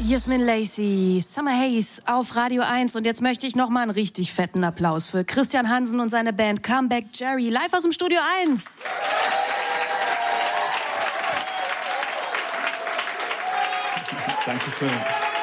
Yasmin Lacey, Summer Haze auf Radio 1. Und jetzt möchte ich nochmal einen richtig fetten Applaus für Christian Hansen und seine Band Comeback Jerry, live aus dem Studio 1. Dankeschön.